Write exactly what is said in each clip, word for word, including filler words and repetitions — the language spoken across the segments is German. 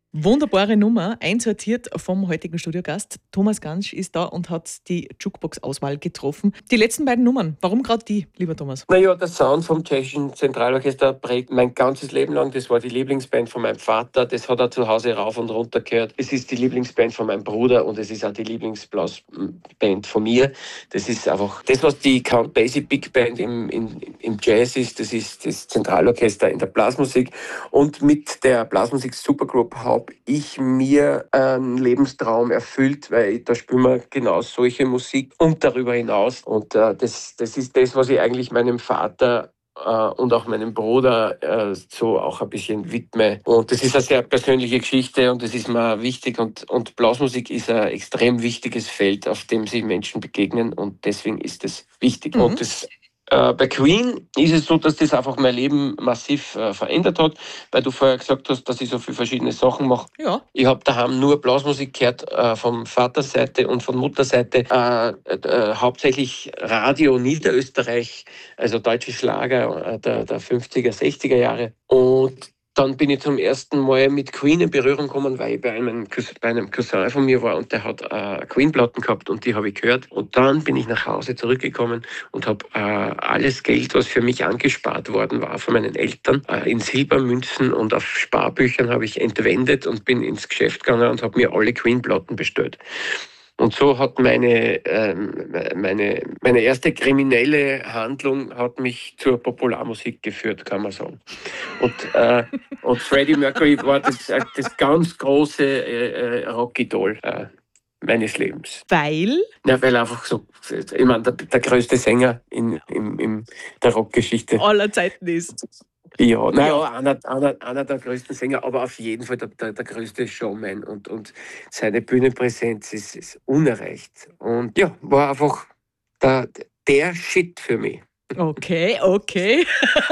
Wunderbare Nummer, einsortiert vom heutigen Studiogast. Thomas Gansch ist da und hat die Jukebox-Auswahl getroffen. Die letzten beiden Nummern, warum gerade die, lieber Thomas? Naja, der Sound vom Tschechischen Zentralorchester prägt mein ganzes Leben lang. Das war die Lieblingsband von meinem Vater. Das hat er zu Hause rauf und runter gehört. Es ist die Lieblingsband von meinem Bruder und es ist auch die Lieblingsblasband von mir. Das ist einfach das, was die Count Basie Big Band im, im, im Jazz ist. Das ist das Zentralorchester in der Blasmusik. Und mit der Blasmusik Supergroup habe ich mir einen Lebenstraum erfüllt, weil da spielen wir genau solche Musik und darüber hinaus. Und äh, das, das ist das, was ich eigentlich meinem Vater äh, und auch meinem Bruder äh, so auch ein bisschen widme. Und das ist eine sehr persönliche Geschichte und das ist mir wichtig. Und, und Blasmusik ist ein extrem wichtiges Feld, auf dem sich Menschen begegnen und deswegen ist es wichtig. Mhm. Und das Äh, bei Queen ist es so, dass das einfach mein Leben massiv äh, verändert hat, weil du vorher gesagt hast, dass ich so viele verschiedene Sachen mache. Ja. Ich habe daheim nur Blasmusik gehört, äh, von Vaterseite und von Mutterseite, äh, äh, hauptsächlich Radio Niederösterreich, also deutsche Schlager äh, der, der fünfziger, sechziger Jahre. Und dann bin ich zum ersten Mal mit Queen in Berührung gekommen, weil ich bei einem, bei einem Cousin von mir war und der hat äh, Queen-Platten gehabt und die habe ich gehört. Und dann bin ich nach Hause zurückgekommen und habe äh, alles Geld, was für mich angespart worden war von meinen Eltern, äh, in Silbermünzen und auf Sparbüchern habe ich entwendet und bin ins Geschäft gegangen und habe mir alle Queen-Platten bestellt. Und so hat meine, ähm, meine, meine erste kriminelle Handlung hat mich zur Popularmusik geführt, kann man sagen. Und, äh, und Freddie Mercury war das, äh, das ganz große äh, Rockidol äh, meines Lebens. Weil? Ja, weil einfach so, ich meine, der, der größte Sänger in, in, in der Rockgeschichte Aller Zeiten ist. Ja, naja, ja. einer, einer, einer der größten Sänger, aber auf jeden Fall der, der, der größte Showman und, und seine Bühnenpräsenz ist, ist unerreicht. Und ja, war einfach der, der Shit für mich. Okay, okay.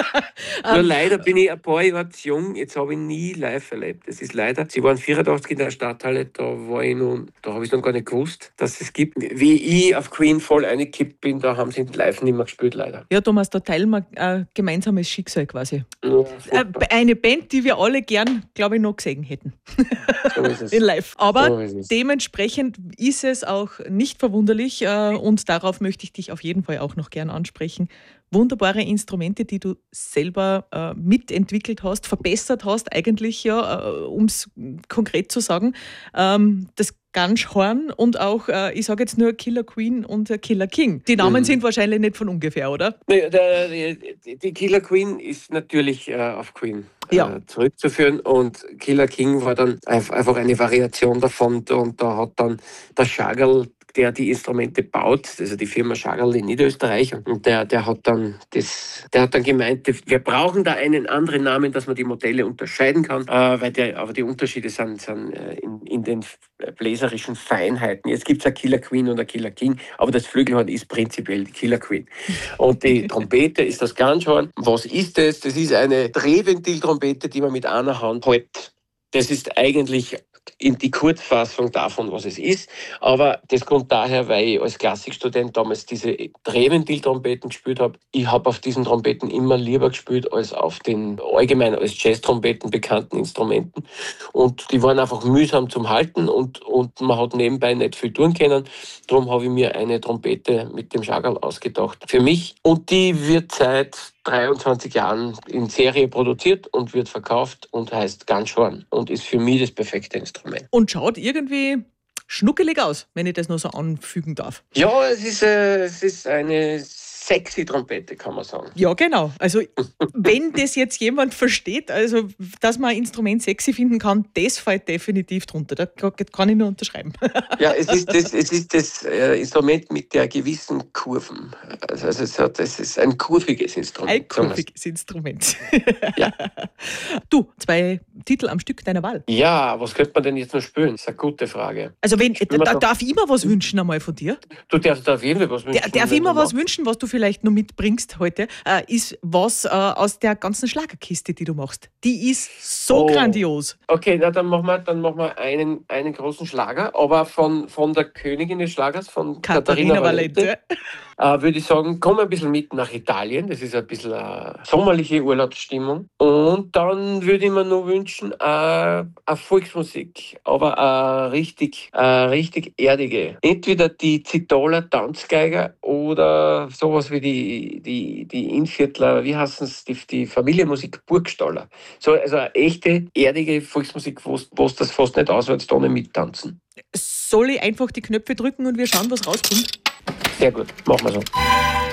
Nur leider bin ich ein paar Jahre zu jung, jetzt habe ich nie live erlebt. Das ist leider, sie waren vierundachtzig in der Stadthalle, da war ich noch, da habe ich noch gar nicht gewusst, dass es gibt. Wie ich auf Queen voll eingekippt bin, da haben sie live nicht mehr gespielt, leider. Ja, Thomas, da teilen wir ein gemeinsames Schicksal quasi. Ja, Äh, Eine Band, die wir alle gern, glaube ich, noch gesehen hätten. so ist es. In live. Aber So ist es. dementsprechend ist es auch nicht verwunderlich äh, und darauf möchte ich dich auf jeden Fall auch noch gern ansprechen. Wunderbare Instrumente, die du selber äh, mitentwickelt hast, verbessert hast, eigentlich, ja, äh, um es konkret zu sagen. Ähm, das Ganschhorn und auch, äh, ich sage jetzt nur Killer Queen und äh, Killer King. Die Namen Mhm. sind wahrscheinlich nicht von ungefähr, oder? Nee, der, die, die Killer Queen ist natürlich äh, auf Queen Ja. äh, zurückzuführen und Killer King war dann einf- einfach eine Variation davon und da hat dann der Schagerl, der die Instrumente baut, also die Firma Schagerl in Niederösterreich, und der, der hat dann das, der hat dann gemeint, wir brauchen da einen anderen Namen, dass man die Modelle unterscheiden kann, äh, weil der, aber die Unterschiede sind, sind äh, in, in den bläserischen Feinheiten. Jetzt gibt es eine Killer Queen und eine Killer King, aber das Flügelhorn ist prinzipiell die Killer Queen. Und die Trompete ist das Ganschhorn. Was ist das? Das ist eine Drehventiltrompete, die man mit einer Hand hält. Das ist eigentlich in die Kurzfassung davon, was es ist. Aber das kommt daher, weil ich als Klassikstudent damals diese Drehventiltrompeten gespielt habe. Ich habe auf diesen Trompeten immer lieber gespielt als auf den allgemein als Jazztrompeten bekannten Instrumenten. Und die waren einfach mühsam zum Halten und, und man hat nebenbei nicht viel tun können. Darum habe ich mir eine Trompete mit dem Schagerl ausgedacht für mich. Und die wird seit dreiundzwanzig Jahren in Serie produziert und wird verkauft und heißt Ganschhorn und ist für mich das perfekte Instrument. Und schaut irgendwie schnuckelig aus, wenn ich das noch so anfügen darf. Ja, es ist, äh, es ist eine sexy Trompete, kann man sagen. Ja, genau. Also, wenn das jetzt jemand versteht, also, dass man ein Instrument sexy finden kann, das fällt definitiv drunter. Da kann ich nur unterschreiben. Ja, es ist das, es ist das äh, Instrument mit der gewissen Kurven. Also, also es hat, es ist ein kurviges Instrument. Ein kurviges Instrument. Ja. Du, zwei Titel am Stück deiner Wahl. Ja, was könnte man denn jetzt noch spielen? Das ist eine gute Frage. Also, wenn, Spielen wir da, doch- darf ich immer was wünschen einmal von dir? Du darfst auf jeden Fall was wünschen. Der, darf wenn ich immer du was magst. wünschen, was du vielleicht noch mitbringst heute, äh, ist was äh, aus der ganzen Schlagerkiste, die du machst. Die ist so Oh. grandios. Okay, na, dann machen wir, dann machen wir einen, einen großen Schlager, aber von, von der Königin des Schlagers, von Katharina Katharina Valente. Valente. äh, würde ich sagen, komm ein bisschen mit nach Italien. Das ist ein bisschen eine sommerliche Urlaubsstimmung. Und dann würde ich mir noch wünschen, äh, eine Volksmusik, aber eine richtig, eine richtig erdige. Entweder die Zitaler Tanzgeiger oder sowas wie die, die, die Innviertler, wie heißen es, die, die Familienmusik Burgstaller. So, also eine echte, erdige Volksmusik, wo du das fast nicht aushältst, ohne mittanzen. Soll ich einfach die Knöpfe drücken und wir schauen, was rauskommt? Sehr gut, machen wir so.